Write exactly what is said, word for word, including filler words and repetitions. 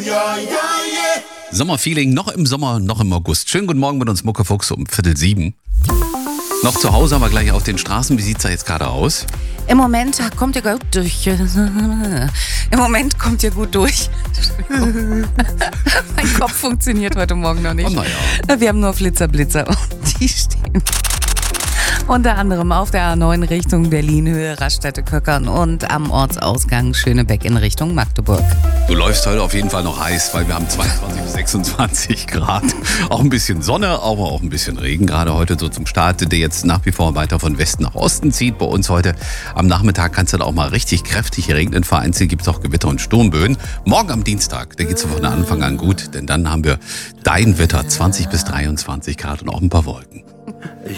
Sommerfeeling, noch im Sommer, noch im August. Schönen guten Morgen mit uns, Muckefuchs, um Viertel sieben. Noch zu Hause, aber gleich auf den Straßen. Wie sieht's da jetzt gerade aus? Im Moment kommt ihr gut durch. Im Moment kommt ihr gut durch. Mein Kopf funktioniert heute Morgen noch nicht. Oh, naja. Wir haben nur Flitzer-Blitzer und die stehen unter anderem auf der A neun Richtung Berlin-Höhe, Raststätte-Köckern und am Ortsausgang Schönebeck in Richtung Magdeburg. Du läufst heute auf jeden Fall noch heiß, weil wir haben zweiundzwanzig bis sechsundzwanzig Grad. Auch ein bisschen Sonne, aber auch ein bisschen Regen. Gerade heute so zum Start, der jetzt nach wie vor weiter von Westen nach Osten zieht. Bei uns heute am Nachmittag kann es dann auch mal richtig kräftig regnen. Vereinzelt gibt es auch Gewitter und Sturmböen. Morgen am Dienstag, da geht es von Anfang an gut, denn dann haben wir dein Wetter, zwanzig bis dreiundzwanzig Grad und auch ein paar Wolken.